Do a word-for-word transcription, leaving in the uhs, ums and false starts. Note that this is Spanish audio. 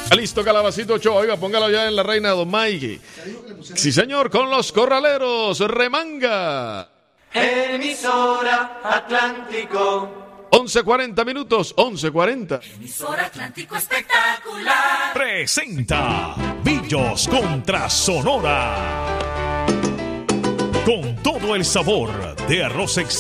Listo, Calabacito Ochoa. Oiga, póngalo ya en la reina, don Mikey. Sí, señor, con los corraleros, remanga. Emisora Atlántico. once cuarenta minutos, once cuarenta. Emisora Atlántico espectacular. Presenta Billos contra Sonora. Con todo el sabor de arroz